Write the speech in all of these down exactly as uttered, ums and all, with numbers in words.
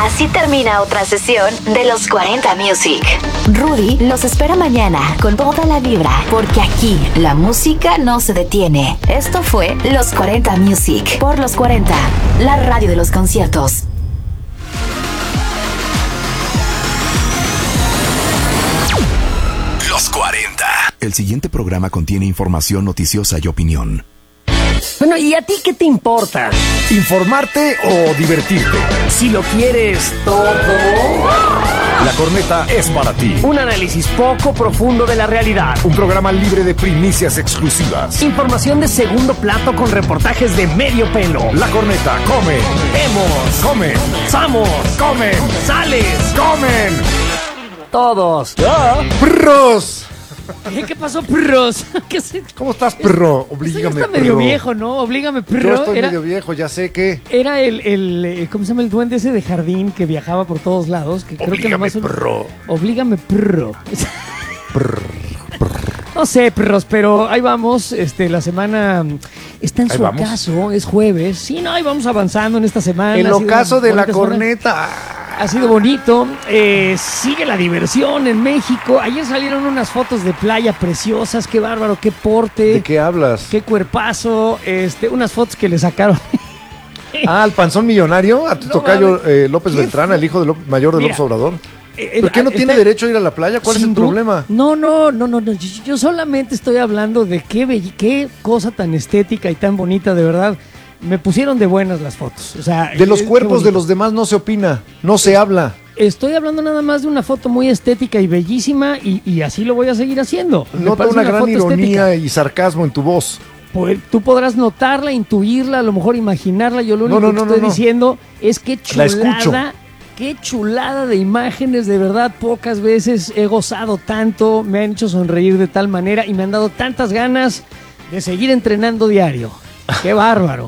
Así termina otra sesión de Los cuarenta Music. Rudy los espera mañana con toda la vibra, porque aquí la música no se detiene. Esto fue Los cuarenta Music por Los cuarenta, la radio de los conciertos. Los cuarenta. El siguiente programa contiene información noticiosa y opinión. Bueno, ¿y a ti qué te importa? ¿Informarte o divertirte? Si lo quieres todo, La Corneta es para ti. un análisis poco profundo de la realidad. Un programa libre de primicias exclusivas. Información de segundo plato con reportajes de medio pelo. La Corneta come, Vemos, come, Samos, comen, sales, comen. todos. ¡Perros! ¿Qué, ¿Qué pasó, perros? ¿Qué se... ¿Cómo estás, perro? Esto ya Oblígame, está medio perro. viejo, ¿no? Oblígame, Yo perro. estoy Era, medio viejo, ya sé que. era el, el, eh, ¿cómo se llama? El duende ese de jardín que viajaba por todos lados. Que creo que Oblígame, nomás un- perro. Oblígame, perro. Prr, No sé, perros, pero ahí vamos. Este, la semana mm, está en Ahí su vamos. ocaso, es jueves. Sí, no, ahí vamos avanzando en esta semana. El Ha sido ocaso una de la bonita semana. Corneta. Ha sido bonito. Eh, sigue la diversión en México. Ayer salieron unas fotos de playa preciosas. Qué bárbaro, qué porte. ¿De qué hablas? Qué cuerpazo. Este, unas fotos que le sacaron. Ah, al panzón millonario, a tu No tocayo mames. eh, López ¿Qué Beltrán, el hijo de López- mayor de Mira, López Obrador. Eh, ¿Por qué no eh, tiene está- derecho a ir a la playa? ¿Cuál es Sin el duda- problema? No, no, no, no, no. Yo, yo solamente estoy hablando de qué, bell- qué cosa tan estética y tan bonita, de verdad. Me pusieron de buenas las fotos. O sea, De los eh, qué cuerpos de bonito. los demás no se opina, no se habla. Estoy hablando nada más de una foto muy estética y bellísima y, y así lo voy a seguir haciendo. Me Nota parece una gran foto ironía estética. y sarcasmo en tu voz. Pues, tú podrás notarla, intuirla, a lo mejor imaginarla. Yo lo No, único no, que no, estoy no, no. diciendo es que La escucho. chulada, qué chulada de imágenes, de verdad. Pocas veces he gozado tanto, me han hecho sonreír de tal manera y me han dado tantas ganas de seguir entrenando diario. Qué bárbaro.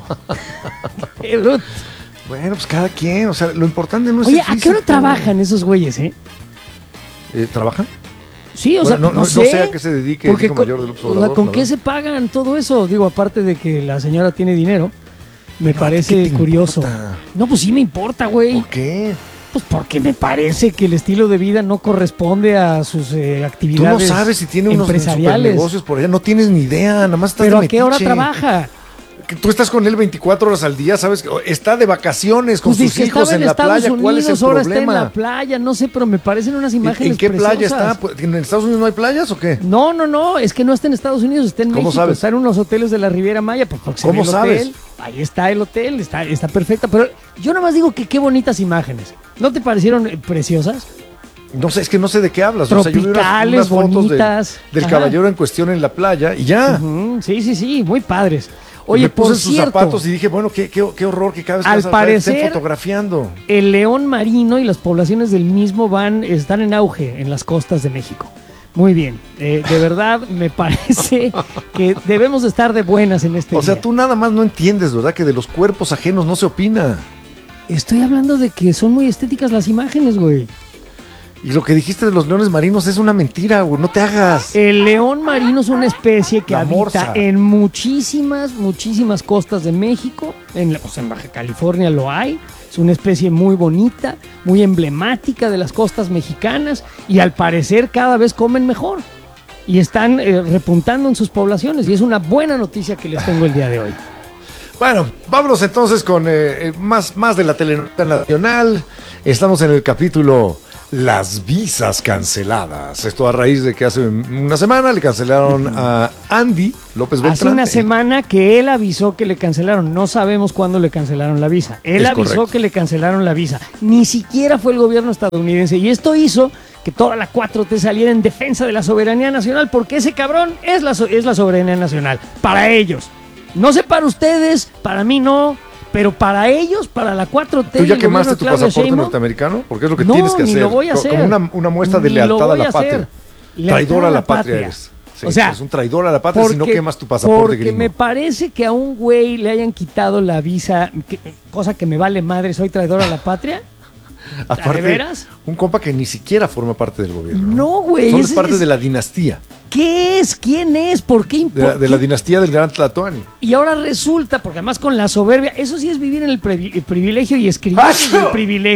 Qué bruto. Bueno, pues cada quien, o sea, lo importante no es Oye, el ¿a qué físico. hora trabajan esos güeyes, eh? Eh, ¿Trabajan? Sí, o Bueno, sea, no- no, no- no sé. sé a qué se dedique el Porque hijo con- mayor de López o sea, Obrador, ¿con la qué verdad. se pagan todo eso? Digo, aparte de que la señora tiene dinero, me Pero, parece ¿qué te curioso. importa? No, pues sí me importa, güey. ¿Por qué? Pues porque me parece que el estilo de vida no corresponde a sus eh, Tú no actividades sabes si tiene unos empresariales. negocios por allá, no tienes ni idea, nada más estás Pero de ¿a qué hora metiche. trabaja? Que tú estás con él veinticuatro horas al día, ¿sabes? Está de vacaciones con Pues dice sus que hijos estaba en, en la Estados playa. ¿Cuál es el Unidos, ahora está en problema? la playa, no sé, pero me parecen unas ¿En- imágenes ¿En qué playa preciosas. está? Pues, ¿en Estados Unidos no hay playas o qué? No, no, no, es que no está en Estados Unidos, está en ¿Cómo México, sabes? está en unos hoteles de la Riviera Maya, pues porque se ¿Cómo ve el sabes? hotel, ahí está el hotel, está, está perfecta, pero yo nomás digo que qué bonitas imágenes, ¿no te parecieron eh, preciosas? No sé, es que no sé de qué hablas. O sea, yo vi unas- Tropicales, unas fotos de- bonitas. del Ajá. caballero en cuestión en la playa y ya. Ujú, sí, sí, sí, muy padres. Oye, me puse por en sus cierto, zapatos y dije, bueno, qué, qué, qué horror que cada vez que Al vas a la playa estén parecer- fotografiando. el león marino y las poblaciones del mismo van, están en auge en las costas de México. Muy bien, eh, de verdad me parece que debemos de estar de buenas en este O sea, día. tú nada más no entiendes, ¿verdad? Que de los cuerpos ajenos no se opina. Estoy hablando de que son muy estéticas las imágenes, güey. Y lo que dijiste de los leones marinos es una mentira, güey. No te hagas. El león marino es una especie que La habita morsa. en muchísimas, muchísimas costas de México. En, la- pues en Baja California lo hay. Es una especie muy bonita, muy emblemática de las costas mexicanas y al parecer cada vez comen mejor. Y están eh, repuntando en sus poblaciones y es una buena noticia que les tengo el día de hoy. Bueno, vámonos entonces con eh, eh, más, más de la telenovela nacional. Estamos en el capítulo Las visas canceladas. Esto a raíz de que hace una semana le cancelaron a Andy López Beltrán. Hace una Eh, semana que él avisó que le cancelaron. No sabemos cuándo le cancelaron la visa. Él Es avisó correcto. que le cancelaron la visa. Ni siquiera fue el gobierno estadounidense. Y esto hizo que toda la cuatro T saliera en defensa de la soberanía nacional, porque ese cabrón es la, so- es la soberanía nacional. Para ellos. No sé para ustedes, para mí no. Pero para ellos, para la cuatro T. ¿Tú y ya el quemaste gobierno tu de Claudia pasaporte Sheinbaum, norteamericano? Porque es lo que no, tienes que ni hacer. lo voy a Co- hacer. Como una, una muestra de Ni lo lealtad a voy la a patria. hacer. Lealtad Traidor a la patria eres. Sí, o sea, es un traidor a la patria si no quemas tu pasaporte Porque gringo. me parece que a un güey le hayan quitado la visa, que- cosa que me vale madre, soy traidor a la patria. Aparte, ¿De veras? un compa que ni siquiera forma parte del gobierno. No, güey. Solo es ese parte es- de la dinastía. ¿Qué es? ¿Quién es? ¿Por qué De importa? la, de la dinastía del gran Tlatoani. Y ahora resulta, porque además con la soberbia, eso sí es vivir en el, previ- el privilegio y escribir ¡Ah! desde el privilegio.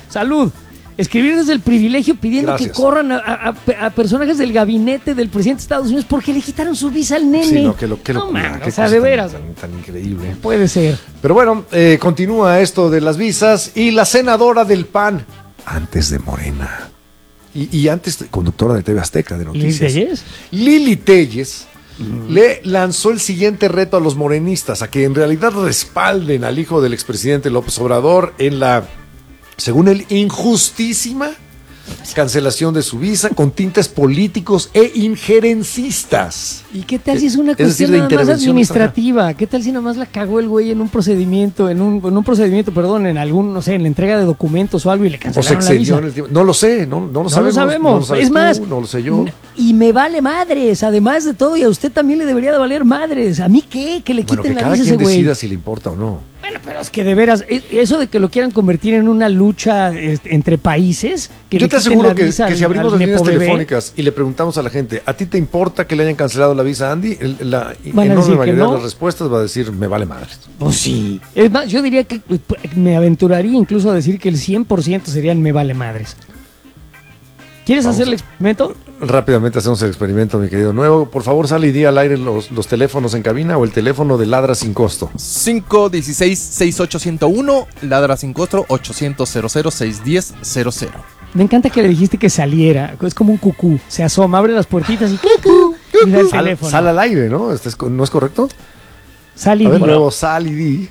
Salud. Escribir desde el privilegio pidiendo Gracias. que corran a, a, a personajes del gabinete del presidente de Estados Unidos porque le quitaron su visa al nene. Sí, no, que lo, que no, lo, man, qué o sea, cosa de tan- veras. Tan, tan increíble. Puede ser. Pero bueno, eh, continúa esto de las visas y la senadora del P A N, antes de Morena, y, y antes de- conductora de T V Azteca de ¿Lili noticias, Telles? Lili Telles, le lanzó el siguiente reto a los morenistas, a que en realidad respalden al hijo del expresidente López Obrador en la, según él, injustísima cancelación de su visa con tintes políticos e injerencistas. ¿Y qué tal si es una Es decir, cuestión de nada más intervención administrativa? ¿Qué tal si nada más la cagó el güey en un procedimiento, en un, en un procedimiento, perdón, en algún, no sé, en la entrega de documentos o algo y le O se cancelaron la excedió visa? en el tiempo. No lo sé, no, no lo No sabemos. lo sabemos. no lo sabes Es tú, más, no lo sé yo. y me vale madres, además de todo, y a usted también le debería de valer madres. ¿A mí qué? Que le Bueno, quiten que la cada visa a quien ese güey. decida si le importa o no. Bueno, pero es que de veras, e- eso de que lo quieran convertir en una lucha este, entre países, que Yo le te quiten aseguro la que, visa que al- si abrimos al las líneas nepo bebé, telefónicas y le preguntamos a la gente, ¿a ti te importa que le hayan cancelado la visa a Andy? El- La Van a enorme decir que mayoría no. de las respuestas va a decir, me vale madre. pues sí. Es más, yo diría que pues, me aventuraría incluso a decir que el cien por ciento serían me vale madres. ¿Quieres Vamos hacer el a- experimento? Rápidamente hacemos el experimento, mi querido Nuevo. Por favor, sale y di al aire los, los teléfonos en cabina o el teléfono de Ladra sin costo. cinco uno seis, seis ocho cero uno, ladra sin costo, ochocientos cero cero, seis uno cero cero cero. Me encanta que le dijiste que saliera. Es como un cucú. Se asoma, abre las puertitas y cucú. Y da el Sal, teléfono. sal al aire, ¿no? ¿Este es co- ¿No es correcto? Sal y A ver, di. Nuevo, sal y di.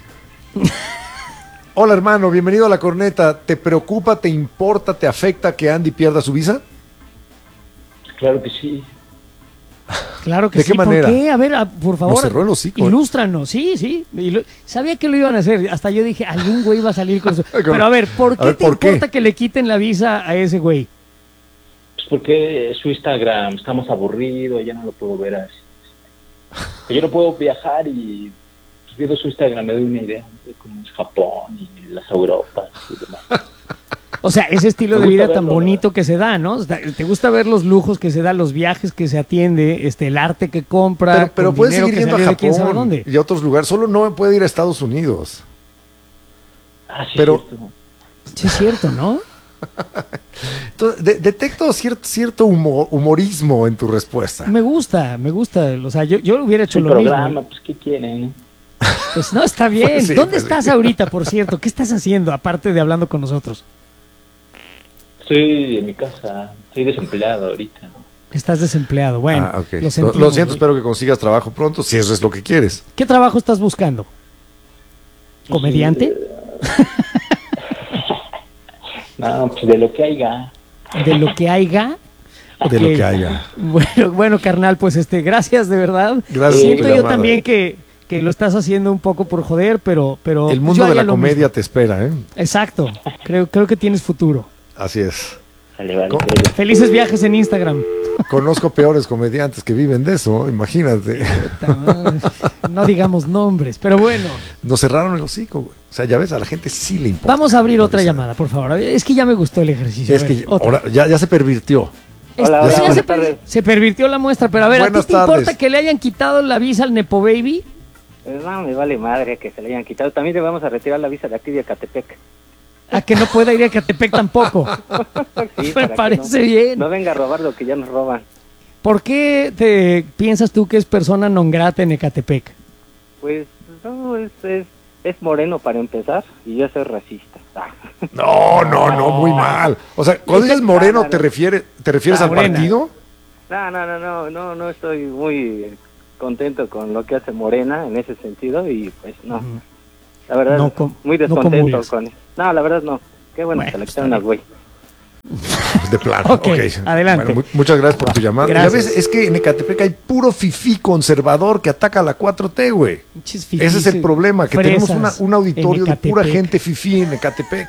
Hola, hermano, bienvenido a La Corneta. ¿Te preocupa, te importa, te afecta que Andy pierda su visa? Claro que sí. Claro que ¿De sí. qué manera? ¿Por qué? A ver, a- por favor. Nos cerró el hocico, ¿eh? Ilústranos. Sí, sí. Ilu- Sabía que lo iban a hacer. Hasta yo dije, algún güey va a salir con eso. Pero a ver, ¿por A qué ver, te ¿por qué? importa que le quiten la visa a ese güey? Pues porque su Instagram está más aburrido, ya no lo puedo ver así. Yo no puedo viajar y pues, viendo su Instagram me doy una idea de cómo es Japón y las Europas y demás. O sea, ese estilo Me de gusta vida tan verlo, bonito que se da, ¿no? O sea, ¿te gusta ver los lujos que se da, los viajes que se atiende, este, el arte que compra? Pero, pero con puede dinero seguir que yendo a salió de quién sabe Japón dónde? y a otros lugares. Solo no puede ir a Estados Unidos. Ah, sí, Pero- cierto. Sí, es cierto, ¿no? Entonces, de- detecto cierto, cierto humor- humorismo en tu respuesta. Me gusta, me gusta. O sea, yo, yo hubiera hecho Su lo programa, mismo. pues ¿qué quieren? Pues no, está bien. Pues sí, ¿Dónde pues sí. estás ahorita, por cierto? ¿Qué estás haciendo, aparte de hablando con nosotros? Estoy en mi casa, estoy desempleado ahorita. Estás desempleado. Bueno, Ah, ok. lo Lo, sentimos, lo siento, güey. espero que consigas trabajo pronto, si eso es lo que quieres. ¿Qué trabajo estás buscando? ¿Comediante? No, pues de lo que haya. ¿De lo que haya? De lo Ok. que haya. Bueno, bueno, carnal, pues este, gracias de verdad. Gracias Siento por tu yo llamada. también que, que lo estás haciendo un poco por joder, pero, pero El yo mundo de haría la lo comedia mismo. te espera, ¿eh? Exacto. Creo, creo que tienes futuro. Así es. Vale, vale, Co- vale. Felices viajes en Instagram. Conozco peores comediantes que viven de eso, imagínate. Puta madre. No digamos nombres, pero bueno. Nos cerraron el hocico, güey. O sea, ya ves, a la gente sí le importa. Vamos a abrir otra O sea, llamada, por favor. Es que ya me gustó el ejercicio. Es A ver, que otra. ahora ya, ya se pervirtió. Es- Hola, ya hola, se, buenas per- tardes. se pervirtió la muestra, pero a ver, ¿a Buenas ti te tardes. importa que le hayan quitado la visa al Nepo Baby? Pues no, me vale madre que se le hayan quitado. También le vamos a retirar la visa de aquí de Ecatepec. A que no pueda ir a Catepec tampoco. Sí, Me para que parece no- bien. No venga a robar lo que ya nos roban. ¿Por qué te piensas tú que es persona non grata en Ecatepec? Pues no, es, es, es moreno para empezar y yo soy racista. Ah. No, no, no, muy mal. O sea, cuando dices moreno, Claro. ¿te, refiere, te refieres Ah, al morena. partido? No, no, no, no, no, no estoy muy contento con lo que hace Morena en ese sentido y pues no. La verdad, No com- muy no descontento comulgas. con No, la verdad no. Qué bueno, Bueno, que le está quitaron al güey. De plano. Ok, ok. adelante. Bueno, mu- muchas gracias por tu llamada. Gracias. Ya ves, es que en Ecatepec hay puro fifí conservador que ataca a la cuatro T, güey. Pinches Ese es fifís, el problema, que fresas tenemos una- un auditorio en de pura Ecatepec. gente fifí en Ecatepec.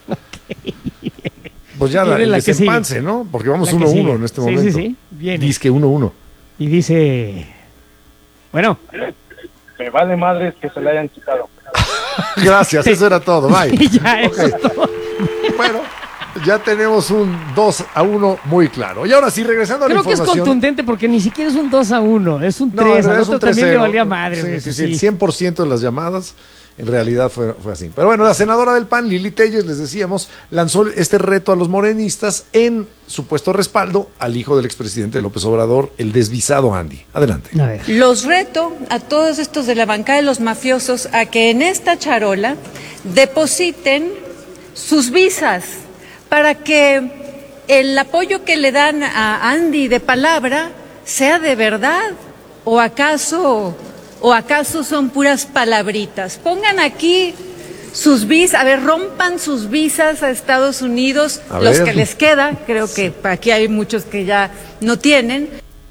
Pues ya Viene la, la el que sigue. desempance, ¿no? Porque vamos La que uno a sigue. uno en este Sí, momento. sí, sí. Viene. Disque uno a uno. Y dice... Bueno, Me vale madres que se le hayan quitado. Gracias, eso era todo. Bye. y ya eso Ok. es todo. Bueno, ya tenemos un dos a uno muy claro. Y ahora sí, regresando a la Creo que es información. contundente porque ni siquiera es un dos a uno, es un No, tres, en al realidad otro es un también le tres cero. valía madre. Sí, güey, sí, pues sí, el sí. cien por ciento de las llamadas En realidad fue, fue así. Pero bueno, la senadora del P A N, Lili Téllez, les decíamos, lanzó este reto a los morenistas en supuesto respaldo al hijo del expresidente López Obrador, el desvisado Andy. Adelante. A ver. Los reto a todos estos de la bancada de los mafiosos a que en esta charola depositen sus visas para que el apoyo que le dan a Andy de palabra sea de verdad, o acaso... ¿O acaso son puras palabritas? Pongan aquí sus visas, a ver, rompan sus visas a Estados Unidos, a los ver. que les queda, creo que aquí hay muchos que ya no tienen.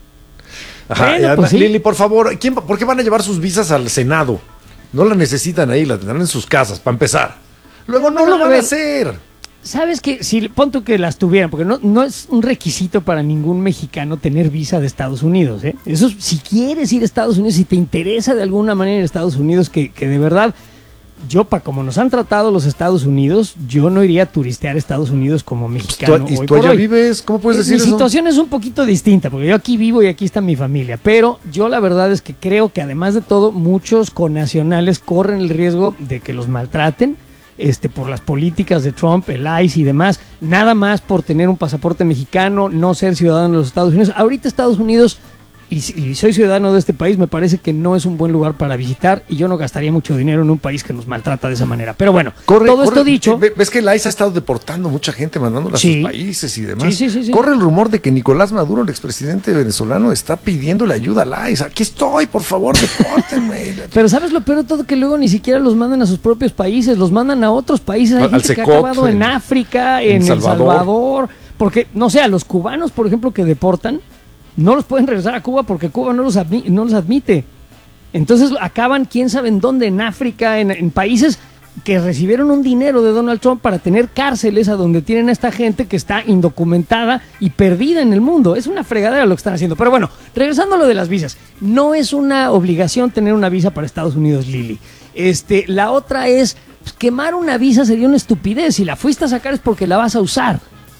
Ajá, bueno, pues sí. Lili, por favor, ¿quién, ¿por qué van a llevar sus visas al Senado? No la necesitan ahí, la tendrán en sus casas, para empezar. Luego no, no lo van a hacer. ¿Sabes qué? Si pon tú que las tuvieran, porque no, no es un requisito para ningún mexicano tener visa de Estados Unidos, ¿eh? Eso, si quieres ir a Estados Unidos, si te interesa de alguna manera ir a Estados Unidos, que, que de verdad, yo, para como nos han tratado los Estados Unidos, yo no iría a turistear a Estados Unidos como mexicano. ¿Y tú allá vives? ¿Cómo puedes decir eso? Mi situación es un poquito distinta, porque yo aquí vivo y aquí está mi familia, pero yo la verdad es que creo que además de todo, muchos connacionales corren el riesgo de que los maltraten, Este, por las políticas de Trump, el I C E y demás, nada más por tener un pasaporte mexicano, no ser ciudadano de los Estados Unidos. Ahorita Estados Unidos, y, y soy ciudadano de este país, me parece que no es un buen lugar para visitar, y yo no gastaría mucho dinero en un país que nos maltrata de esa manera. Pero bueno, corre, todo corre, esto dicho... ¿Ves que el I C E ha estado deportando mucha gente, mandándola sí. a sus países y demás? Sí, sí, sí, sí. Corre el rumor de que Nicolás Maduro, el expresidente venezolano, está pidiéndole ayuda al I C E. Aquí estoy, por favor, depórtenme. Pero ¿sabes lo peor de todo? Que luego ni siquiera los mandan a sus propios países, los mandan a otros países. Hay gente que ha acabado en África, en, en Salvador. El Salvador. Porque, no sé, a los cubanos, por ejemplo, que deportan, no los pueden regresar a Cuba porque Cuba no los, admi- no los admite. Entonces acaban, quién sabe en dónde, en África, en, en países que recibieron un dinero de Donald Trump para tener cárceles a donde tienen a esta gente que está indocumentada y perdida en el mundo. Es una fregadera lo que están haciendo. Pero bueno, regresando a lo de las visas, no es una obligación tener una visa para Estados Unidos, Lili. Este, la otra es, pues, quemar una visa sería una estupidez. Si la fuiste a sacar es porque la vas a usar.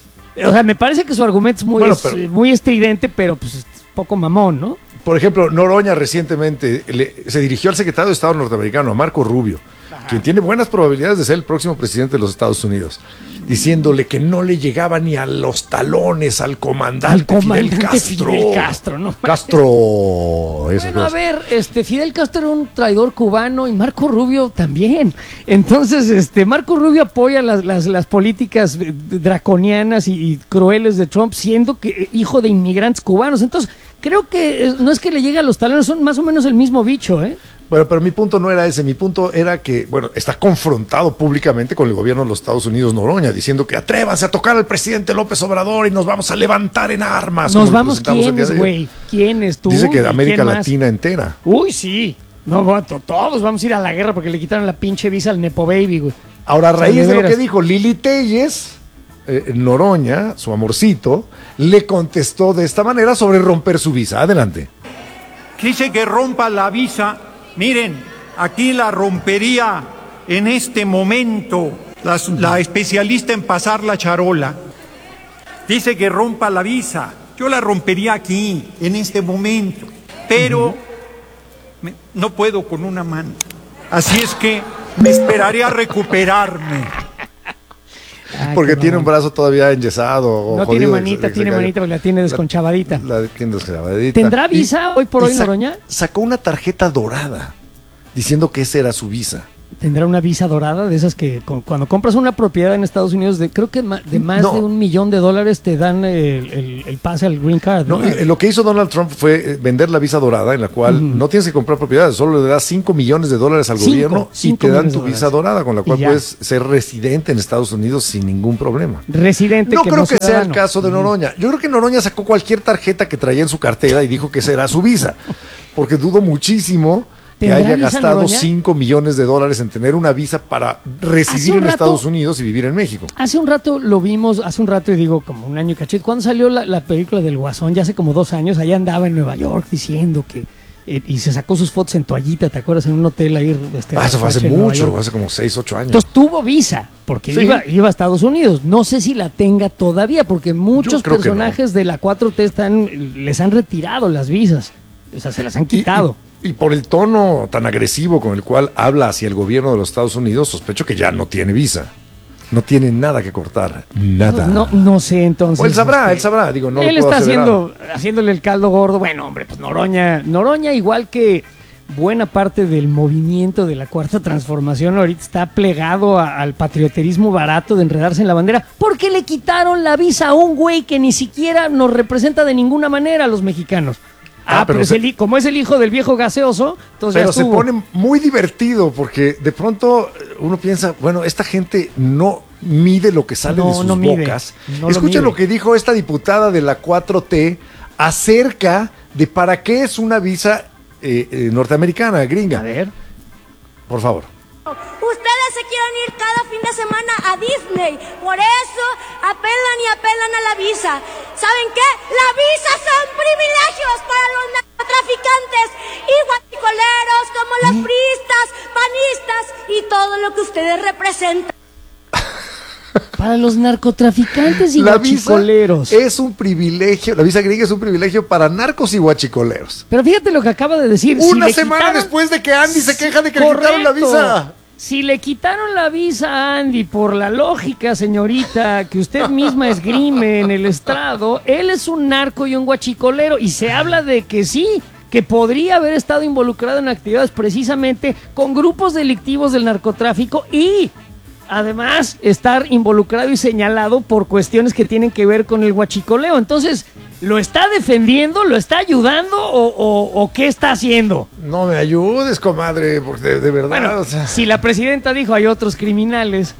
O sea, me parece que su argumento es muy, bueno, pero, es, muy estridente, pero pues es poco mamón, ¿no? Por ejemplo, Noroña recientemente le, se dirigió al secretario de Estado norteamericano, a Marco Rubio, ajá, quien tiene buenas probabilidades de ser el próximo presidente de los Estados Unidos, diciéndole que no le llegaba ni a los talones al comandante, al comandante Fidel Castro. Fidel Castro, ¿no? Castro. Bueno, a ver, este, Fidel Castro era un traidor cubano y Marco Rubio también. Entonces, este, Marco Rubio apoya las, las, las políticas draconianas y, y crueles de Trump, siendo que hijo de inmigrantes cubanos. Entonces, creo que no es que le llegue a los talones, son más o menos el mismo bicho, ¿eh? Bueno, pero mi punto no era ese, mi punto era que, bueno, está confrontado públicamente con el gobierno de los Estados Unidos, Noroña, diciendo que atrévanse a tocar al presidente López Obrador y nos vamos a levantar en armas. Nos vamos, ¿quiénes, güey? ¿Quiénes tú? Dice que de América Latina entera. Uy, sí. No, bueno, todos vamos a ir a la guerra porque le quitaron la pinche visa al Nepo Baby, güey. Ahora, a raíz de lo que dijo Lili Téllez, eh, Noroña, su amorcito, le contestó de esta manera sobre romper su visa. Adelante. Dice que rompa la visa. Miren, aquí la rompería en este momento la, la especialista en pasar la charola. Dice que rompa la visa. Yo la rompería aquí, en este momento. Pero uh-huh. me, no puedo con una mano. Así es que me esperaré a recuperarme. Ay, porque tiene un brazo todavía enyesado. No tiene manita, tiene manita porque la tiene desconchavadita. La, la tiene desconchavadita. ¿Tendrá visa y, hoy por hoy, Noroña? Sacó una tarjeta dorada diciendo que esa era su visa. ¿Tendrá una visa dorada de esas que con, cuando compras una propiedad en Estados Unidos de creo que de más no. de un millón de dólares te dan el, el, el pase al green card? No, no, lo que hizo Donald Trump fue vender la visa dorada en la cual uh-huh. no tienes que comprar propiedades, solo le das cinco millones de dólares al cinco, gobierno y te dan tu visa dorada con la cual puedes ser residente en Estados Unidos sin ningún problema. Residente. No que creo no que ciudadano. sea el caso de Noroña. Yo creo que Noroña sacó cualquier tarjeta que traía en su cartera y dijo que esa era su visa, porque dudo muchísimo que haya gastado cinco millones de dólares en tener una visa para residir en rato, Estados Unidos y vivir en México. Hace un rato lo vimos, hace un rato, y digo como un año y cachete, cuando salió la, la película del Guasón, ya hace como dos años, allá andaba en Nueva York diciendo que, eh, y se sacó sus fotos en toallita, ¿te acuerdas? En un hotel ahí. Este, ah, eso fue hace mucho, hace como seis, ocho años. Entonces tuvo visa, porque sí. iba, iba a Estados Unidos. No sé si la tenga todavía, porque muchos personajes no. de la cuatro T están, les han retirado las visas, o sea, se las han quitado. Y, y, Y por el tono tan agresivo con el cual habla hacia el gobierno de los Estados Unidos, sospecho que ya no tiene visa. No tiene nada que cortar. Nada. No, no sé entonces. O él sabrá, este, él sabrá. Digo, no él lo puedo está aseverar. haciendo, haciéndole el caldo gordo. Bueno, hombre, pues Noroña, Noroña igual que buena parte del movimiento de la Cuarta Transformación ahorita está plegado a, al patrioterismo barato de enredarse en la bandera, porque le quitaron la visa a un güey que ni siquiera nos representa de ninguna manera a los mexicanos. Ah, Ah, pero pero es se- el, como es el hijo del viejo gaseoso, entonces Pero ya se estuvo. pone muy divertido porque de pronto uno piensa, bueno, esta gente no mide lo que sale No, de sus no mide, bocas. no lo Escucha mide. lo que dijo esta diputada de la cuatro T acerca de para qué es una visa eh, eh, norteamericana, gringa. A ver. Por favor. Ustedes se quieren ir cada fin de semana a Disney, por eso apelan y apelan a la visa. ¿Saben qué? La visa son privilegios para los narcotraficantes y guachicoleros como los priistas, panistas y todo lo que ustedes representan. Para los narcotraficantes y La visa guachicoleros. es un privilegio, la visa gringa es un privilegio para narcos y guachicoleros. Pero fíjate lo que acaba de decir. Una le semana quitaron- después de que Andy se queja de que le Correcto. quitaron la visa. Si le quitaron la visa a Andy por la lógica, señorita, que usted misma esgrime en el estrado, él es un narco y un guachicolero. Y se habla de que sí, que podría haber estado involucrado en actividades precisamente con grupos delictivos del narcotráfico y además estar involucrado y señalado por cuestiones que tienen que ver con el guachicoleo. Entonces, ¿lo está defendiendo? ¿Lo está ayudando? ¿O, o- o qué está haciendo? No me ayudes, comadre, porque de, de verdad, Bueno, o sea, si la presidenta dijo hay otros criminales,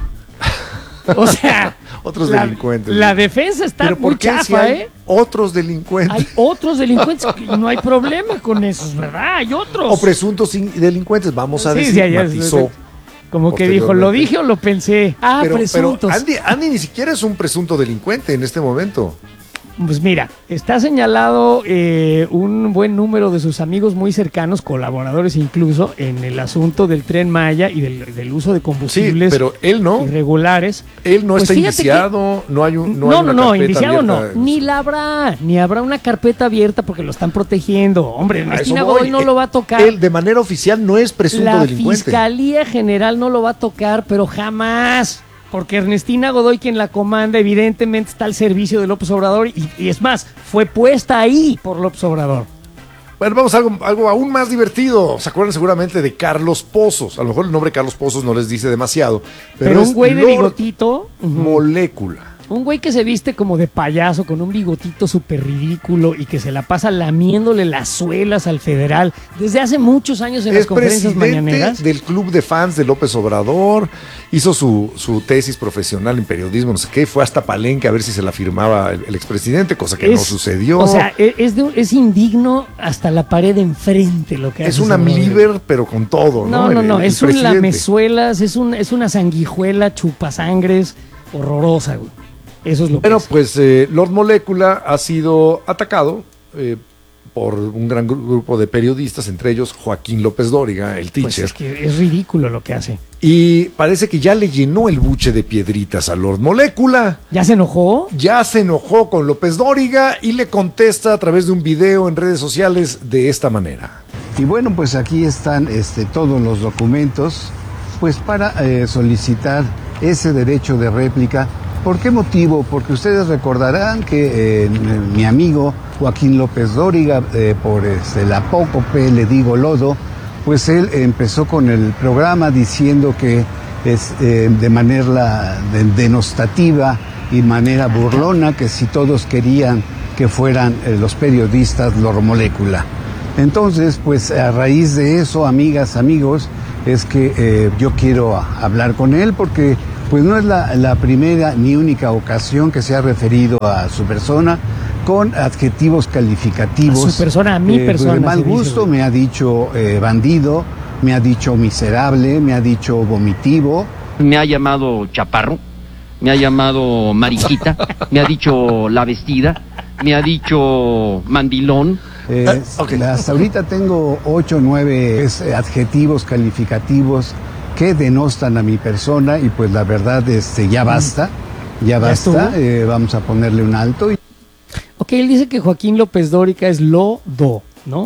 o sea, otros la, delincuentes. la defensa está Pero muy ¿por qué chafa, si hay ¿eh? otros delincuentes? Hay otros delincuentes y no hay problema con eso, ¿verdad? Hay otros. O presuntos in- delincuentes, vamos a Sí, decir, sí, ya- matizó. Como que dijo, ¿lo posteriormente. dije o lo pensé? Ah, pero, pero presuntos. Andy, Andy ni siquiera es un presunto delincuente en este momento. Pues mira, está señalado eh, un buen número de sus amigos muy cercanos, colaboradores incluso, en el asunto del Tren Maya y del, del uso de combustibles Sí, pero él no. irregulares. Él no Pues está fíjate indiciado, no hay un no, No, hay no, una no, carpeta indiciado no, abierta. ni la habrá, ni habrá una carpeta abierta porque lo están protegiendo. Hombre, A eso Ernestina voy. Godoy no lo va a tocar. Él de manera oficial no es presunto La delincuente. Fiscalía General no lo va a tocar, pero jamás. Porque Ernestina Godoy, quien la comanda, evidentemente está al servicio de López Obrador y, y es más, fue puesta ahí por López Obrador. Bueno, vamos a algo, algo aún más divertido. ¿Se acuerdan seguramente de Carlos Pozos? A lo mejor el nombre Carlos Pozos no les dice demasiado. Pero, Pero, es un güey de Lord bigotito, ujú, Molécula. un güey que se viste como de payaso, con un bigotito súper ridículo y que se la pasa lamiéndole las suelas al federal desde hace muchos años en las Es conferencias presidente mañaneras. del club de fans de López Obrador, hizo su, su tesis profesional en periodismo, no sé qué, fue hasta Palenque a ver si se la firmaba el, el expresidente, cosa que no Es- sucedió. O sea, e- es, de un- es indigno hasta la pared de enfrente lo que hace. es una ese brother. liver, pero con todo, ¿no? No, no, El- no, el es un presidente. lamezuelas, es, un, es una sanguijuela chupasangres horrorosa, güey. Eso es lo Bueno, que es. pues eh, Lord Molécula ha sido atacado eh, por un gran gru- grupo de periodistas, entre ellos Joaquín López Dóriga, el Pues teacher. es que es ridículo lo que hace. Y parece que ya le llenó el buche de piedritas a Lord Molécula. ¿Ya se enojó? Ya se enojó con López Dóriga y le contesta a través de un video en redes sociales de esta manera. Y bueno, pues aquí están este, todos los documentos, pues para eh, solicitar ese derecho de réplica. ¿Por qué motivo? Porque ustedes recordarán que eh, mi amigo Joaquín López Dóriga, eh, por este, la apócope Le Digo Lodo, pues él empezó con el programa diciendo que es eh, de manera de- denostativa y manera burlona, que si todos querían que fueran eh, los periodistas Lord Molécula. Entonces, pues a raíz de eso, amigas, amigos, es que eh, yo quiero a- hablar con él porque pues no es la, la primera ni única ocasión que se ha referido a su persona con adjetivos calificativos. A su persona, a mi Eh, persona, De mal se dice, gusto, güey. me ha dicho eh, bandido, me ha dicho miserable, me ha dicho vomitivo. Me ha llamado chaparro, me ha llamado mariquita, me ha dicho la vestida, me ha dicho mandilón. Eh, Hasta ahorita tengo ocho o nueve eh, adjetivos calificativos que denostan a mi persona y pues la verdad este, ya basta, ya basta, estuvo? eh, vamos a ponerle un alto. Y... Ok, él dice que Joaquín López Dóriga es lodo, ¿no?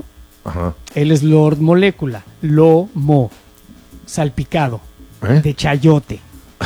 Ajá. Él es Lord Molécula, Lomo, salpicado, ¿Eh? de chayote.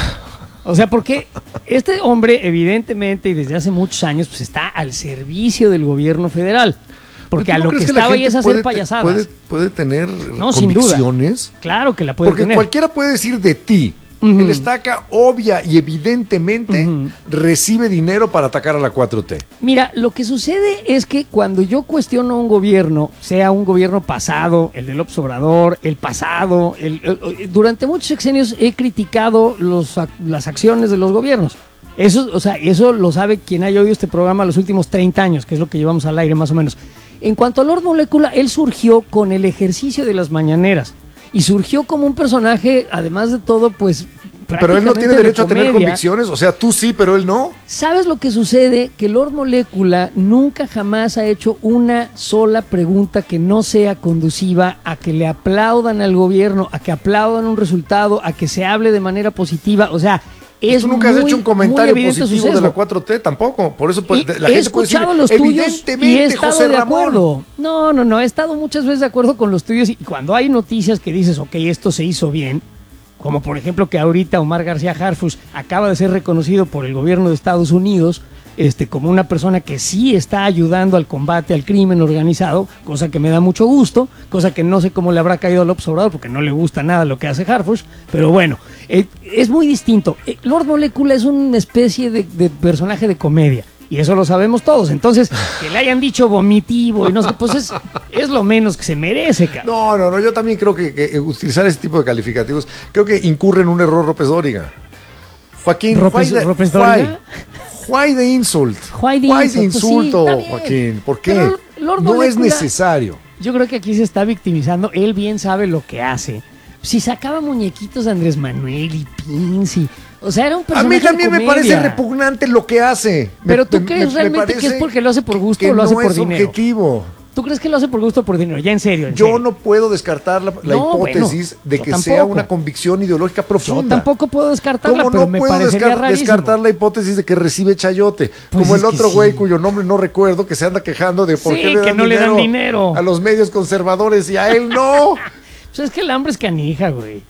O sea, porque este hombre, evidentemente, y desde hace muchos años, pues está al servicio del gobierno federal. Porque a lo que, que estaba ahí es hacer puede, payasadas. Puede, puede tener no, convicciones. Sin duda. Claro que la puede porque tener. Porque cualquiera puede decir de ti. Uh-huh. El estaca obvia y evidentemente uh-huh. recibe dinero para atacar a la cuatro T. Mira, lo que sucede es que cuando yo cuestiono a un gobierno, sea un gobierno pasado, el de López Obrador, el pasado, el, el, durante muchos sexenios he criticado los, las acciones de los gobiernos. Eso, o sea, eso lo sabe quien haya oído este programa los últimos treinta años, que es lo que llevamos al aire más o menos. En cuanto a Lord Molécula, él surgió con el ejercicio de las mañaneras. Y surgió como un personaje, además de todo, pues... Pero él no tiene derecho a tener convicciones, o sea, tú sí, pero él no. ¿Sabes lo que sucede? Que Lord Molécula nunca jamás ha hecho una sola pregunta que no sea conduciva a que le aplaudan al gobierno, a que aplaudan un resultado, a que se hable de manera positiva, o sea... Es Tú nunca muy, has hecho un comentario positivo de la cuatro T tampoco, por eso y la he gente puede decir, los tuyos y he estado José de Ramón. acuerdo. No, no, no, he estado muchas veces de acuerdo con los tuyos y cuando hay noticias que dices, ok, esto se hizo bien, como por ejemplo que ahorita Omar García Harfuch acaba de ser reconocido por el gobierno de Estados Unidos este, como una persona que sí está ayudando al combate al crimen organizado, cosa que me da mucho gusto, cosa que no sé cómo le habrá caído a López Obrador porque no le gusta nada lo que hace Harfuch, pero bueno, eh, es muy distinto. Eh, Lord Molécula es una especie de, de personaje de comedia. Y eso lo sabemos todos. Entonces, que le hayan dicho vomitivo y no sé, pues es, es lo menos que se merece, cabrón. No, no, no, yo también creo que, que utilizar ese tipo de calificativos, creo que incurre en un error López Dóriga. Joaquín, ¿López, why López the, Dóriga? Why the insult? Why the why insult? the insulto, Pues sí, Joaquín? ¿Por qué? Pero Lord no Molécula, es necesario. Yo creo que aquí se está victimizando. Él bien sabe lo que hace. Si sacaba muñequitos de Andrés Manuel y Pins y... O sea, era un personaje. A mí también de me parece repugnante lo que hace. Pero me, tú me, crees me, realmente me que es porque lo hace por gusto o lo no hace por es dinero. Objetivo. ¿Tú crees que lo hace por gusto o por dinero? Ya en serio. En yo serio. no puedo descartar la, la no, hipótesis bueno, de que tampoco. sea una convicción ideológica profunda. Yo tampoco puedo descartarla, ¿Cómo pero no me puedo parecería descar rarísimo. descartar la hipótesis de que recibe chayote? Pues como es el otro güey sí. cuyo nombre no recuerdo, que se anda quejando de por sí, qué le dan que no dinero le dan dinero a los medios conservadores y a él no. Pues es que el hambre es canija, güey.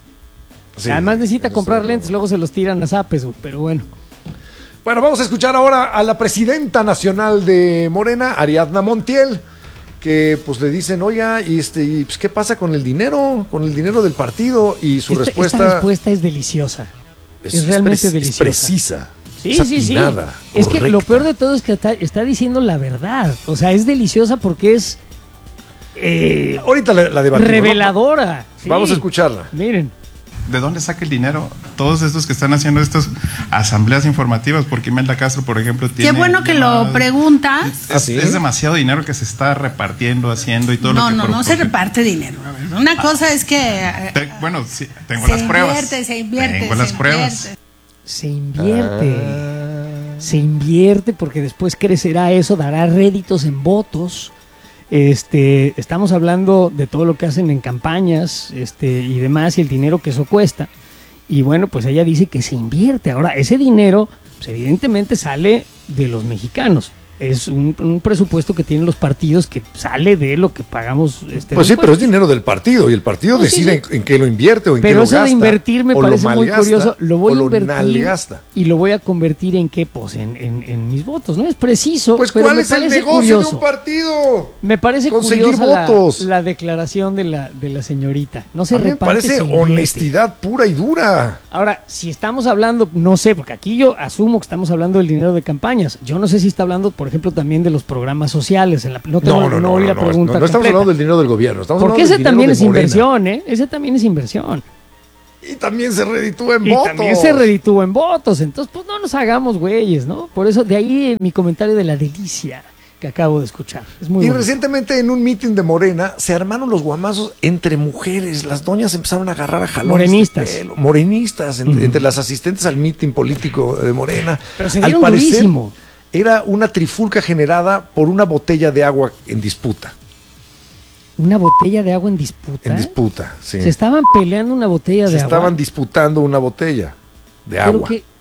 Sí, además necesita comprar sí, lentes, luego se los tiran a zapes, güey, pero bueno. Bueno, vamos a escuchar ahora a la presidenta nacional de Morena, Ariadna Montiel, que pues le dicen, oiga, y este, y, pues, ¿qué pasa con el dinero? Con el dinero del partido. Y su esta, respuesta... Esta respuesta es deliciosa. Es, es realmente es deliciosa. Es precisa. Sí, es sí, sí. atinada, es correcta. que lo peor de todo es que está, está diciendo la verdad. O sea, es deliciosa porque es... Eh, ahorita la, la debatimos, reveladora. ¿no? Sí. Vamos a escucharla. Miren. ¿De dónde saca el dinero? Todos estos que están haciendo estas asambleas informativas, porque Imelda Castro, por ejemplo, tiene... Qué bueno que lo preguntas. Es, ¿Ah, sí? es demasiado dinero que se está repartiendo, haciendo y todo no, lo que... No, no, no se reparte dinero. Una ah, cosa es que... Te, bueno, sí, tengo las pruebas. Se invierte, se invierte. Tengo las se pruebas. Invierte. Se invierte. Ah. Se invierte porque después crecerá eso, dará réditos en votos. Este, estamos hablando de todo lo que hacen en campañas este, y demás y el dinero que eso cuesta. Y bueno, pues ella dice que se invierte. Ahora, ese dinero, pues evidentemente sale de los mexicanos. Es un, un presupuesto que tienen los partidos que sale de lo que pagamos. Este, pues sí, pero es dinero del partido y el partido no, decide sí, sí. En, en qué lo invierte o en pero qué lo eso gasta. De invertir me parece muy curioso. Lo voy a invertir y lo voy a convertir en qué, pues en, en, en mis votos. No es preciso. Pues pero ¿cuál me es el negocio curioso. de un partido? Me parece conseguir votos. La, la declaración de la, de la señorita. No se a mí reparte. Me parece honestidad pura y dura. Ahora, si estamos hablando, no sé, porque aquí yo asumo que estamos hablando del dinero de campañas. Yo no sé si está hablando, por ejemplo, también de los programas sociales. En la, no, tengo, no, no, no, oí la no, pregunta no, no estamos hablando del dinero del gobierno. Estamos porque ese también es Morena. inversión, ¿eh? Ese también es inversión. Y también se reditúa en y votos. también se reditúa en votos. Entonces, pues no nos hagamos güeyes, ¿no? Por eso, de ahí mi comentario de la delicia que acabo de escuchar. Es muy y bonito. Recientemente en un mitin de Morena se armaron los guamazos entre mujeres. Las doñas empezaron a agarrar a jalones. Morenistas. De pelo. Morenistas, en, uh-huh. entre las asistentes al mitin político de Morena. Pero se dieron Al parecer, durísimo. Era una trifulca generada por una botella de agua en disputa. ¿Una botella de agua en disputa? En disputa, sí. Se estaban peleando una botella se de agua. Se estaban disputando una botella de Pero agua. Que,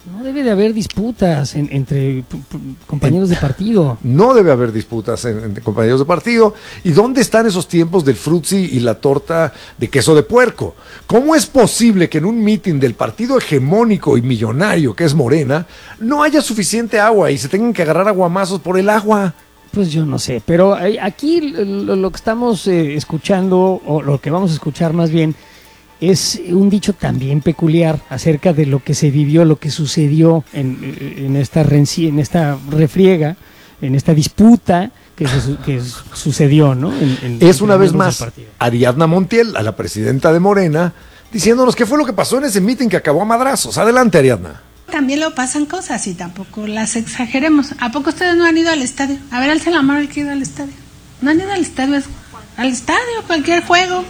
No debe de haber disputas en, entre p- p- compañeros de partido. No debe haber disputas en- entre compañeros de partido. ¿Y dónde están esos tiempos del frutzi y la torta de queso de puerco? ¿Cómo es posible que en un mitin del partido hegemónico y millonario que es Morena no haya suficiente agua y se tengan que agarrar aguamazos por el agua? Pues yo no sé, pero eh, aquí lo, lo que estamos eh, escuchando, o lo que vamos a escuchar más bien, es un dicho también peculiar acerca de lo que se vivió, lo que sucedió en, en, esta, renci- en esta refriega, en esta disputa que, se, que sucedió, ¿no? En, en, es una vez más Ariadna Montiel, a la presidenta de Morena, diciéndonos qué fue lo que pasó en ese mitin que acabó a madrazos. Adelante, Ariadna. También lo pasan cosas y tampoco las exageremos. ¿A poco ustedes no han ido al estadio? A ver, alce la mano el que ha ido al estadio. No han ido al estadio, es al estadio, cualquier juego.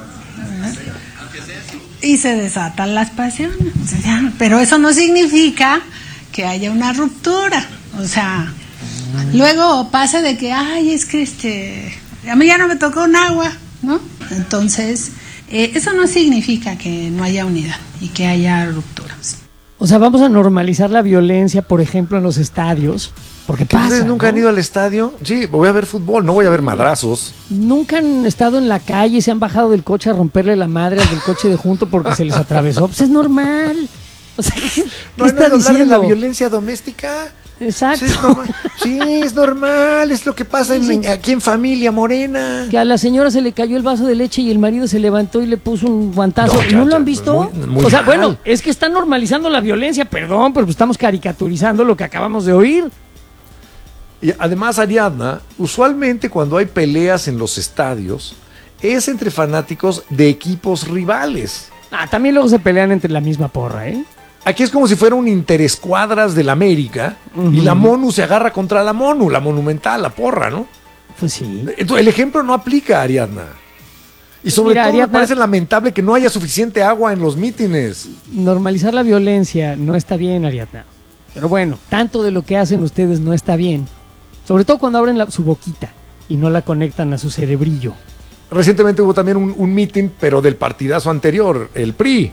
Y se desatan las pasiones. O sea, pero eso no significa que haya una ruptura. O sea, luego pasa de que, ay, es que este, a mí ya no me tocó un agua, ¿no? Entonces, eh, eso no significa que no haya unidad y que haya rupturas. O sea, vamos a normalizar la violencia, por ejemplo, en los estadios. Porque pasa, ¿Ustedes nunca ¿no? han ido al estadio? Sí, voy a ver fútbol, no voy a ver madrazos. Nunca han estado en la calle, se han bajado del coche a romperle la madre al del coche de junto porque se les atravesó. Pues es normal. O sea, ¿qué, ¿No ¿qué han está oído hablar de diciendo? la violencia doméstica? Exacto. Sí, es normal, sí, es normal, es lo que pasa en, aquí en familia Morena. Que a la señora se le cayó el vaso de leche y el marido se levantó y le puso un guantazo. No, ¿No, ya, lo ya, han visto? muy- muy o sea, mal. bueno, es que están normalizando la violencia, perdón, pero pues estamos caricaturizando lo que acabamos de oír. Y además, Ariadna, usualmente cuando hay peleas en los estadios, es entre fanáticos de equipos rivales. Ah, también luego se pelean entre la misma porra, ¿eh? Aquí es como si fuera un interescuadras del América Ujú. y la Monu se agarra contra la Monu, la Monumental, la porra, ¿no? Pues sí. Entonces, el ejemplo no aplica, Ariadna. Y sobre Mira, todo Ariadna- me parece lamentable que no haya suficiente agua en los mítines. Normalizar la violencia no está bien, Ariadna. Pero bueno, tanto de lo que hacen ustedes no está bien. Sobre todo cuando abren la- su boquita y no la conectan a su cerebrillo. Recientemente hubo también un, un mitin, pero del partidazo anterior, el P R I.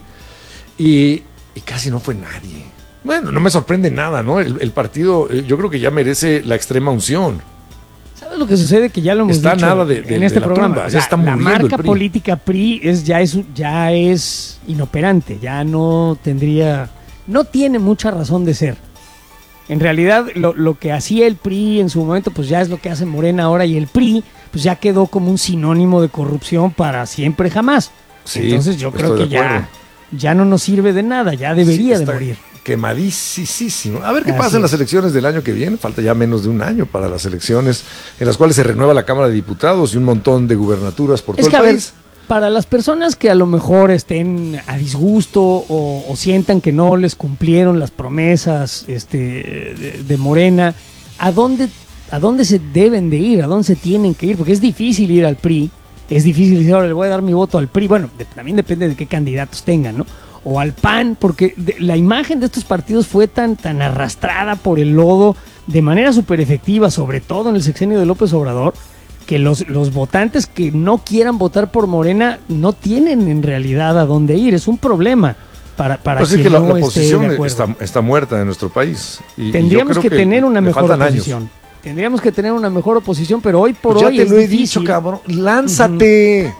Y, y casi no fue nadie. Bueno, no me sorprende nada, ¿no? El, el partido, eh, yo creo que ya merece la extrema unción. ¿Sabes lo que sucede? Que ya lo hemos Está dicho nada de- de- en de este la programa. tumba, O ya sea, está la muriendo el marca P R I. política P R I es, ya, es, ya es inoperante, ya no tendría, no tiene mucha razón de ser. En realidad, lo, lo que hacía el P R I en su momento, pues ya es lo que hace Morena ahora, y el P R I, pues ya quedó como un sinónimo de corrupción para siempre jamás. Sí, Entonces yo creo estoy que de acuerdo. ya, ya no nos sirve de nada, ya debería Sí, de está morir. Quemadísimo. A ver qué Así pasa en las es. elecciones del año que viene. Falta ya menos de un año para las elecciones en las cuales se renueva la Cámara de Diputados y un montón de gubernaturas por Es todo que, el a ver, país. para las personas que a lo mejor estén a disgusto o, o sientan que no les cumplieron las promesas este, de, de Morena, ¿a dónde, ¿a dónde se deben de ir? ¿A dónde se tienen que ir? Porque es difícil ir al P R I, es difícil decir, ahora le voy a dar mi voto al P R I. Bueno, de- también depende de qué candidatos tengan, ¿no? O al P A N, porque de- la imagen de estos partidos fue tan, tan arrastrada por el lodo de manera súper efectiva, sobre todo en el sexenio de López Obrador, que los, los votantes que no quieran votar por Morena no tienen en realidad a dónde ir. Es un problema para, para Pues es quien que la, no la esté de oposición acuerdo. está, está muerta en nuestro país. Y- y yo Tendríamos creo que, tener una le mejor faltan años. oposición. Tendríamos que tener una mejor oposición, pero hoy por Pues ya hoy te es lo he difícil. dicho, cabrón. Lánzate.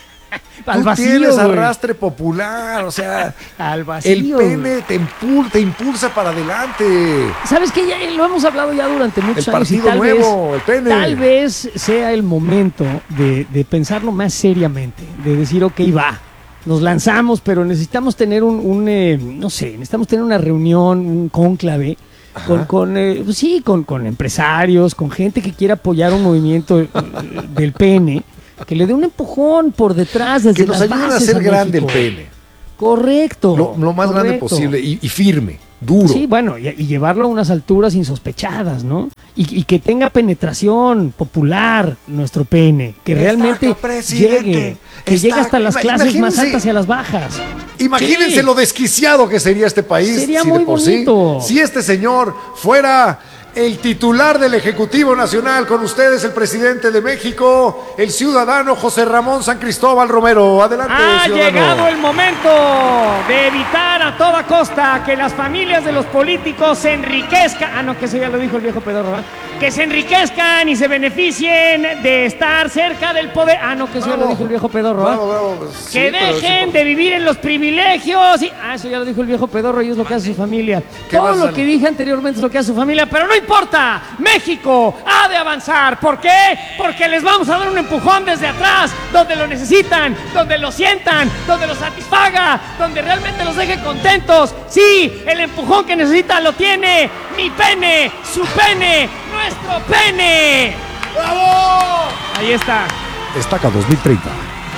Al Tú vacío, tienes güey. arrastre popular, o sea, Al vacío, el pene te, impul- te impulsa para adelante. ¿Sabes qué? Ya lo hemos hablado ya durante muchos El años. y partido tal nuevo, vez, el pene. Tal vez sea el momento de, de pensarlo más seriamente, de decir, ok, va, nos lanzamos, pero necesitamos tener un, un, eh, no sé, necesitamos tener una reunión, un cónclave, con, con eh, pues sí, con, con empresarios, con gente que quiera apoyar un movimiento eh, del pene, que le dé un empujón por detrás desde Que nos las ayuden a bases hacer grande el México. pene. Correcto. Lo, lo más grande correcto. posible y, y firme, duro. Sí, bueno, y, y llevarlo a unas alturas insospechadas, ¿no? Y, y que tenga penetración popular nuestro pene, que realmente presidente, llegue, que está- llegue hasta las ima- clases más imagínense- altas y a las bajas. Imagínense Sí. lo desquiciado que sería este país Sería si muy de por sí, bonito. si este señor fuera el titular del Ejecutivo Nacional, con ustedes el presidente de México, el ciudadano José Ramón San Cristóbal Romero. Adelante, Ha ciudadano. llegado el momento de evitar a toda costa que las familias de los políticos se enriquezcan. Ah, no, que eso ya lo dijo el viejo pedorro, ¿verdad? Que se enriquezcan y se beneficien de estar cerca del poder. Ah, no, que eso Bravo. ya lo dijo el viejo pedorro, ¿verdad? Bravo, bravo. Sí, Que pero dejen sí, de vivir en los privilegios. Y... Ah, eso ya lo dijo el viejo pedorro y es lo que hace su familia. ¿Qué Todo vas a lo hacer? que dije anteriormente es lo que hace su familia, pero no importa. México ha de avanzar. ¿Por qué? Porque les vamos a dar un empujón desde atrás, donde lo necesitan, donde lo sientan, donde lo satisfaga, donde realmente los deje contentos. Sí, el empujón que necesita lo tiene mi pene, su pene, nuestro pene. ¡Bravo! Ahí está. Estaca dos mil treinta.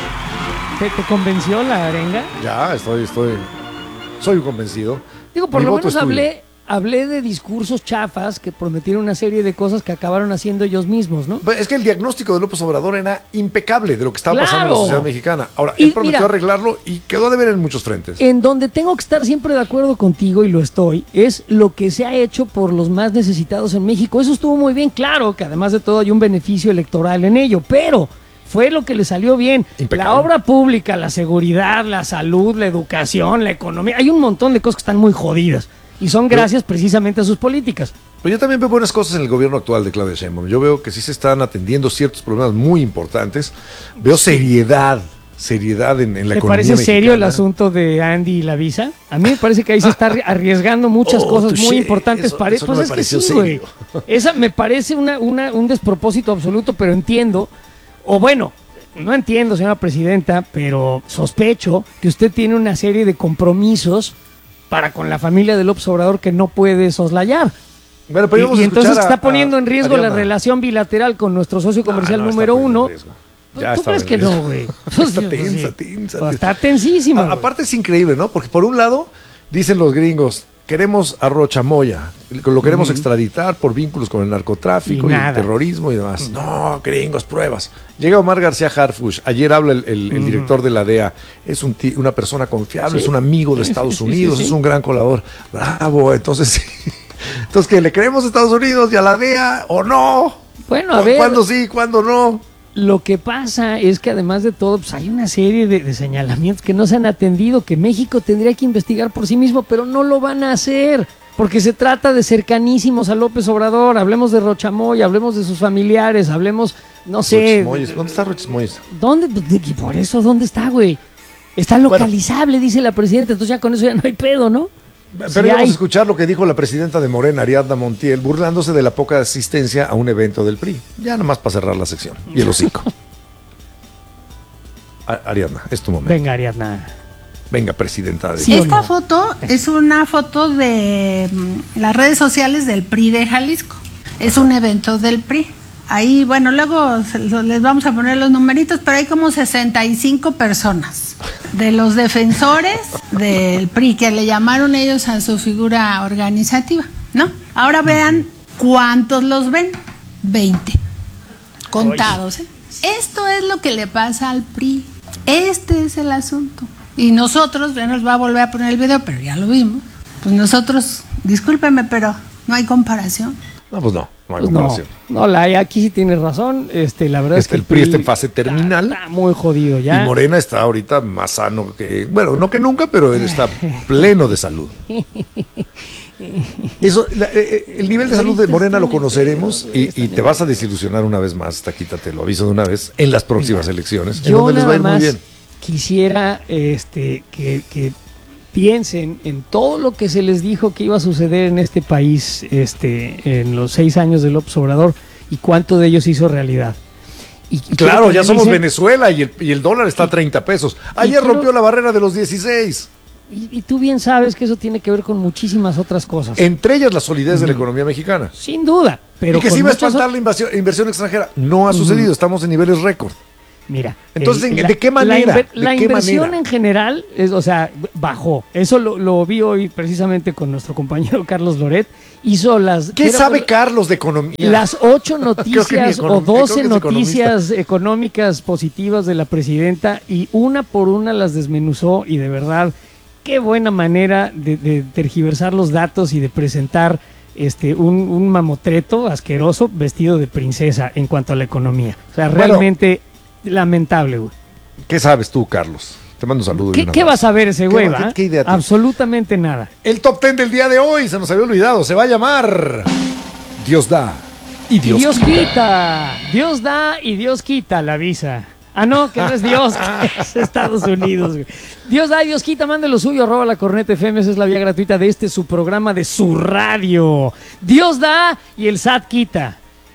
¿Te, te convenció la arenga? Ya, estoy, estoy, soy un convencido. Digo, por Mi lo voto menos es tuyo. hablé, hablé de discursos chafas que prometieron una serie de cosas que acabaron haciendo ellos mismos, ¿no? Es que el diagnóstico de López Obrador era impecable de lo que estaba ¡Claro! pasando en la sociedad mexicana. Ahora, Y él prometió mira, arreglarlo y quedó de ver en muchos frentes. En donde tengo que estar siempre de acuerdo contigo, y lo estoy, es lo que se ha hecho por los más necesitados en México. Eso estuvo muy bien, claro, que además de todo hay un beneficio electoral en ello, pero fue lo que le salió bien. Impecable. La obra pública, la seguridad, la salud, la educación, la economía, hay un montón de cosas que están muy jodidas y son gracias precisamente a sus políticas. Pero yo también veo buenas cosas en el gobierno actual de Claudia Sheinbaum. Yo veo que sí se están atendiendo ciertos problemas muy importantes. Veo seriedad, seriedad en, en la ¿Te economía parece serio el mexicana. asunto de Andy y la visa? A mí me parece que ahí se está arri- arriesgando muchas Oh, cosas touché. muy importantes Eso- para eso pues no me es que pareció sí, güey. serio. Esa me parece una, una, un despropósito absoluto, pero entiendo, o bueno, no entiendo, señora presidenta, pero sospecho que usted tiene una serie de compromisos para con la familia de López Obrador que no puede soslayar. Bueno, pero Y, íbamos y a entonces escuchar a- está poniendo a en riesgo la Ariadna. relación bilateral con nuestro socio comercial no, está número poniendo en uno. riesgo. ¿Tú Ya está crees en que riesgo. no, güey? Está tensa, tensa. Pues está tensísima. A- güey. aparte es increíble, ¿no? Porque por un lado, dicen los gringos, queremos a Rocha Moya, lo queremos Ujú. extraditar por vínculos con el narcotráfico Y y, el nada. terrorismo y demás. No, gringos, pruebas. Llega Omar García Harfuch, ayer habla el, el- el Ujú. director de la D E A, es un ti- una persona confiable, Sí. es un amigo de Sí, Estados sí, sí, Unidos, sí. es un gran colaborador. Bravo, entonces sí. Entonces, ¿que le creemos a Estados Unidos y a la D E A o no? Bueno, a ¿Cu- ver. ¿Cuándo sí, cuándo no? Lo que pasa es que además de todo, pues hay una serie de, de señalamientos que no se han atendido, que México tendría que investigar por sí mismo, pero no lo van a hacer, porque se trata de cercanísimos a López Obrador. Hablemos de Rochamoy, hablemos de sus familiares, hablemos, no sé. Roches Moyes. ¿Dónde está Roches Moyes? ¿Dónde? Y por eso, ¿dónde está, güey? Está localizable, dice la presidenta, entonces ya con eso ya no hay pedo, ¿no? Pero Sí vamos hay. a escuchar lo que dijo la presidenta de Morena, Ariadna Montiel, burlándose de la poca asistencia a un evento del P R I. Ya nada más para cerrar la sección. Y el hocico. A- Ariadna, es tu momento. Venga, Ariadna. Venga, presidenta. De... Esta foto es una foto de mm, las redes sociales del P R I de Jalisco. Es un evento del P R I. Ahí, bueno, luego se- les vamos a poner los numeritos, pero hay como sesenta y cinco personas de los defensores del P R I, que le llamaron ellos a su figura organizativa, ¿no? Ahora vean cuántos los ven. veinte. Contados, ¿eh? Esto es lo que le pasa al P R I. Este es el asunto. Y nosotros, ya nos va a volver a poner el video, pero ya lo vimos. Pues nosotros, discúlpeme, pero no hay comparación. No, pues no, no hay Pues no, comparación. no, la aquí sí tienes razón. Este, la verdad es Este, que el P R I está en fase terminal. Está muy jodido ya. Y Morena está ahorita más sano que, bueno, no que nunca, pero él está pleno de salud. Eso, la- eh, el nivel de salud de Morena lo conoceremos y, y te vas a desilusionar una vez más, Taquita, te lo aviso de una vez, en las próximas elecciones, en Yo donde les va a nada ir muy más bien. quisiera este, que, que piensen en todo lo que se les dijo que iba a suceder en este país este, en los seis años de López Obrador y cuánto de ellos hizo realidad. Y, y quiero Claro, que ya somos analicen- Venezuela y el, y el dólar está a treinta pesos. Ayer quiero- rompió la barrera de los dieciséis. Y, y tú bien sabes que eso tiene que ver con muchísimas otras cosas. Entre ellas la solidez de la economía mexicana. Sin duda. Pero y que con sí va a muchas espantar ot- la invasión- inversión extranjera. No ha Ujú. sucedido, estamos en niveles récord. Mira. Entonces, el- ¿de la- qué manera? La, inver- ¿De la qué inversión manera? en general, es, o sea, bajó. Eso lo, lo vi hoy precisamente con nuestro compañero Carlos Loret. Hizo las... ¿Qué era- sabe Carlos de economía? Las ocho Creo que ni noticias econom- o creo doce que es noticias económicas positivas de la presidenta y una por una las desmenuzó y de verdad, qué buena manera de, de tergiversar los datos y de presentar este, un, un mamotreto asqueroso vestido de princesa en cuanto a la economía. O sea, Bueno, realmente lamentable, güey. ¿Qué sabes tú, Carlos? Te mando un saludo. y ¿Qué, un ¿Qué abrazo. va a saber ese ¿Qué güey, va- va? qué- qué idea tienes? Absolutamente nada. El top ten del día de hoy, se nos había olvidado, se va a llamar Dios da y Dios, Dios quita. quita. Dios da y Dios quita la visa. Ah, no, que no es Dios, que es Estados Unidos. Güey. Dios da y Dios quita, mande lo suyo, arroba la Corneta F M, esa es la vía gratuita de este, su programa de su radio. Dios da y el S A T quita.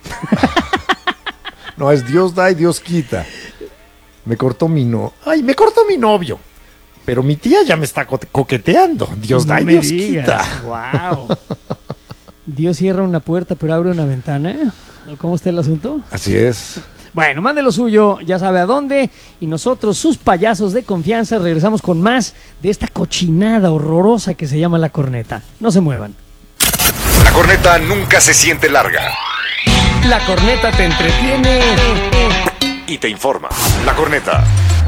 No, es Dios da y Dios quita. Me cortó mi no. Ay, me cortó mi novio. Pero mi tía ya me está co- coqueteando. Dios da No y me Dios digas. quita. Wow. Dios cierra una puerta pero abre una ventana. ¿Cómo está el asunto? Así es. Bueno, mande lo suyo, ya sabe a dónde. Y nosotros, sus payasos de confianza, regresamos con más de esta cochinada horrorosa que se llama La Corneta. No se muevan. La corneta nunca se siente larga La Corneta te entretiene y te informa. La corneta.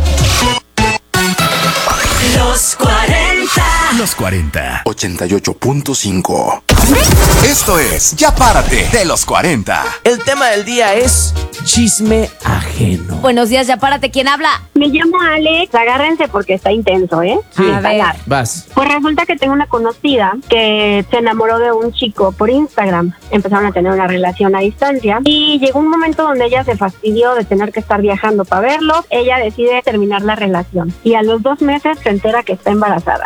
Los cuarenta. Los cuarenta. ochenta y ocho punto cinco. Esto es Ya Párate de los cuarenta. El tema del día es chisme ajeno. Buenos días, ya párate, ¿quién habla? Me llamo Alex, agárrense porque está intenso, ¿eh? Sí. A ver. Vas. Pues resulta que tengo una conocida que se enamoró de un chico por Instagram. Empezaron a tener una relación a distancia y llegó un momento donde ella se fastidió de tener que estar viajando para verlo. Ella decide terminar la relación y a los dos meses se entera que está embarazada.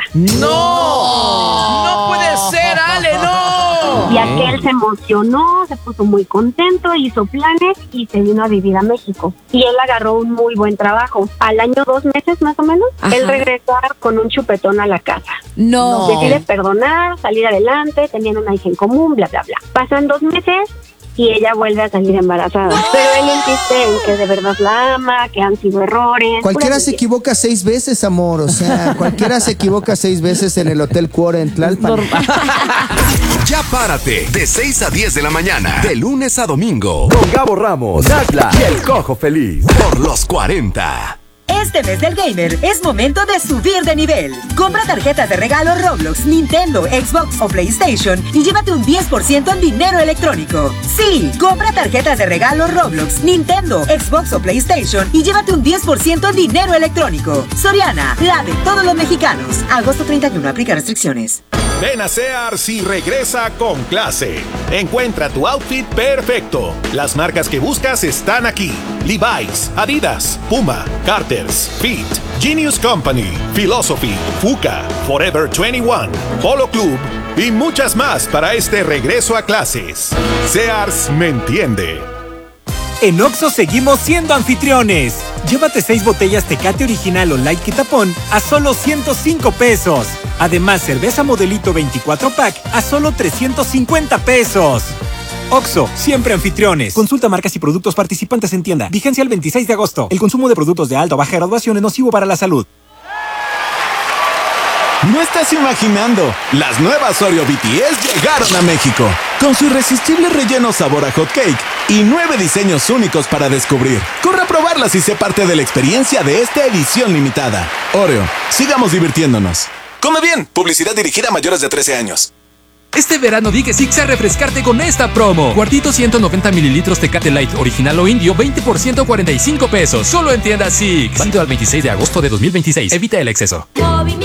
¡No! ¡No puede ser, Ale, no! Y aquel se emocionó, se puso muy contento, hizo planes y se vino a vivir a México. Y él agarró un muy buen trabajo. Al año, dos meses más o menos, Ajá. él regresa con un chupetón a la casa. No. Decide perdonar, salir adelante, tenían una hija en común, bla, bla, bla. Pasan dos meses y ella vuelve a salir embarazada. Pero él insiste en que de verdad la ama, que han sido errores. Cualquiera pura se mentira. equivoca seis veces, amor. O sea, cualquiera se equivoca seis veces en el Hotel Cuore en Tlalpan. Ya Párate, de seis a diez de la mañana, de lunes a domingo, con Gabo Ramos, Nagla y el Cojo Feliz, por los cuarenta. Este mes del gamer es momento de subir de nivel. Compra tarjetas de regalo Roblox, Nintendo, Xbox o PlayStation y llévate un diez por ciento en dinero electrónico. Sí, compra tarjetas de regalo Roblox, Nintendo, Xbox o PlayStation y llévate un diez por ciento en dinero electrónico. Soriana, la de todos los mexicanos. Agosto treinta y uno, aplica restricciones. Ven a Sears y regresa con clase. Encuentra tu outfit perfecto. Las marcas que buscas están aquí: Levi's, Adidas, Puma, Carter's, Fit, Genius Company, Philosophy, Fuka, Forever veintiuno, Polo Club y muchas más para este regreso a clases. Sears me entiende. En Oxxo seguimos siendo anfitriones. Llévate seis botellas Tecate Original o Light Quitapón a solo ciento cinco pesos. Además, cerveza Modelito veinticuatro pack a solo trescientos cincuenta pesos. Oxxo, siempre anfitriones. Consulta marcas y productos participantes en tienda. Vigencia el veintiséis de agosto. El consumo de productos de alta o baja graduación es nocivo para la salud. No estás imaginando, las nuevas Oreo B T S llegaron a México, con su irresistible relleno sabor a hot cake y nueve diseños únicos para descubrir. Corre a probarlas y sé parte de la experiencia de esta edición limitada. Oreo, sigamos divirtiéndonos. Come bien, publicidad dirigida a mayores de trece años. Este verano di que Six a refrescarte con esta promo. Cuartito ciento noventa mililitros Tecate Light original o indio, veinte por ciento, cuarenta y cinco pesos. Solo en tiendas Six. Válido al veintiséis de agosto de dos mil veintiséis. Evita el exceso.